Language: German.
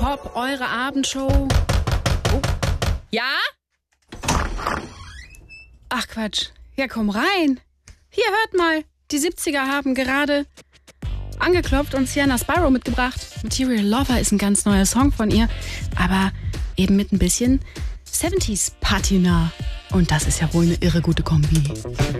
Pop, eure Abendshow. Oh. Ja? Ach Quatsch. Ja, komm rein. Hier, hört mal. Die 70er haben gerade angeklopft und Sienna Sparrow mitgebracht. Material Lover ist ein ganz neuer Song von ihr, aber eben mit ein bisschen 70s Patina. Und das ist ja wohl eine irre gute Kombi.